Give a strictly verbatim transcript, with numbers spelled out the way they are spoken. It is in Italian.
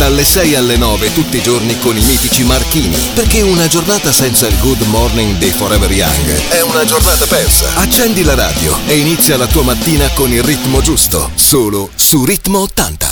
dalle sei alle nove tutti i giorni con i mitici Marchini, perché una giornata senza il Good Morning dei Forever Young è una giornata persa. Accendi la radio e inizia la tua mattina con il ritmo giusto, solo su Ritmo ottanta.